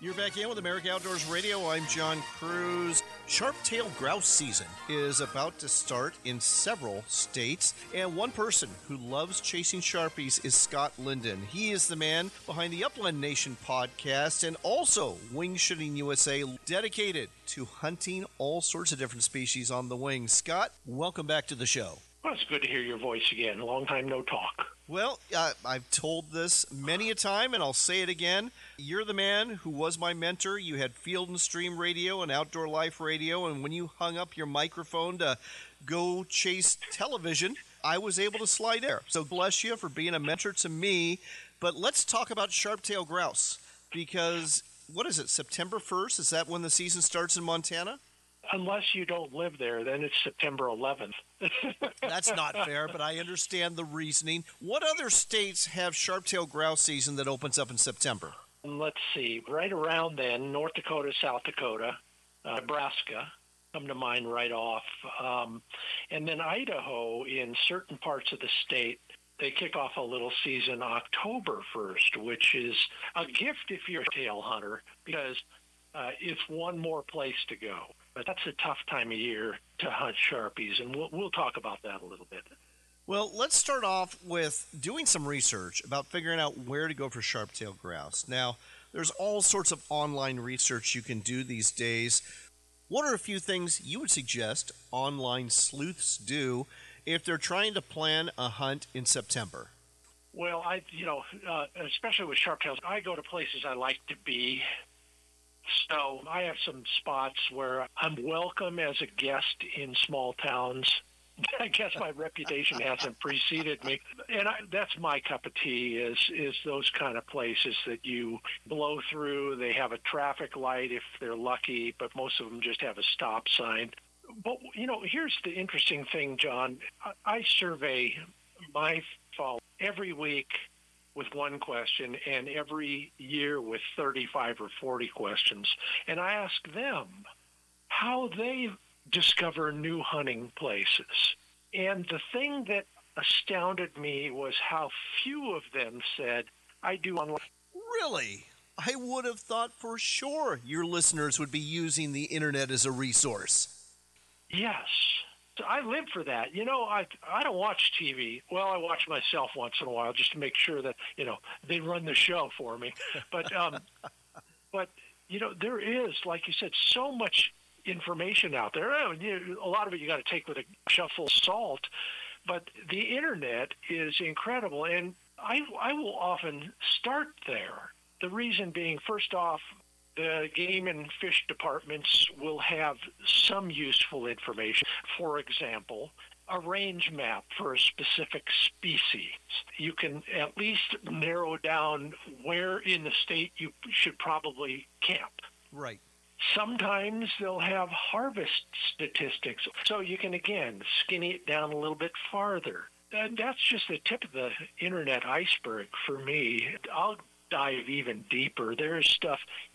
You're back in with America Outdoors Radio. I'm John Cruz. Sharp-tailed grouse season is about to start in several states, and one person who loves chasing Sharpies is Scott Linden. He is the man behind the Upland Nation podcast and also Wing Shooting USA, dedicated to hunting all sorts of different species on the wing. Scott, welcome back to the show. Well, it's good to hear your voice again. Long time no talk. Well, I've told this many a time, and I'll say it again. You're the man who was my mentor. You had Field and Stream Radio and Outdoor Life Radio, and when you hung up your microphone to go chase television, I was able to slide there. So bless you for being a mentor to me. But let's talk about sharp-tailed grouse, because, what is it, September 1st? Is that when the season starts in Montana? Unless you don't live there, then it's September 11th. That's not fair, but I understand the reasoning. What other states have sharp-tailed grouse season that opens up in September? Let's see. Right around then, North Dakota, South Dakota, Nebraska come to mind right off. And then Idaho, in certain parts of the state, they kick off a little season October 1st, which is a gift if you're a tail hunter, because it's one more place to go. But that's a tough time of year to hunt Sharpies, and we'll talk about that a little bit. Well, let's start off with doing some research about figuring out where to go for sharp-tailed grouse. Now, there's all sorts of online research you can do these days. What are a few things you would suggest online sleuths do if they're trying to plan a hunt in September? Well, especially with sharp-tails, I go to places I like to be. So I have some spots where I'm welcome as a guest in small towns. I guess my reputation hasn't preceded me. And that's my cup of tea is those kind of places that you blow through. They have a traffic light if they're lucky, but most of them just have a stop sign. But, here's the interesting thing, John. I survey my followers every week with one question, and every year with 35 or 40 questions. And I ask them how they discover new hunting places. And the thing that astounded me was how few of them said, I do online. Really? I would have thought for sure your listeners would be using the internet as a resource. Yes. I live for that. I don't watch TV. Well, I watch myself once in a while just to make sure that, they run the show for me. But, there is, like you said, so much information out there. A lot of it you got to take with a shovelful of salt. But the internet is incredible. And I will often start there. The reason being, first off, the game and fish departments will have some useful information. For example, a range map for a specific species. You can at least narrow down where in the state you should probably camp. Right. Sometimes they'll have harvest statistics, so you can, again, skinny it down a little bit farther. That's just the tip of the internet iceberg for me. I'll dive even deeper. There's stuff